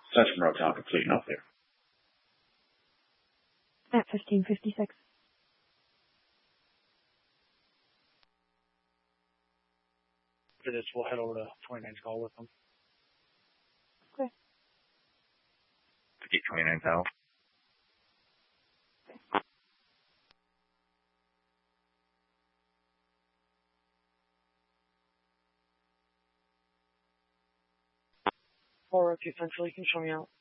Central Monroe Town completing up there. At 1556. For this, we'll head over to 29's call with them. Okay. To get 29's out. Or if you central, you can show me out.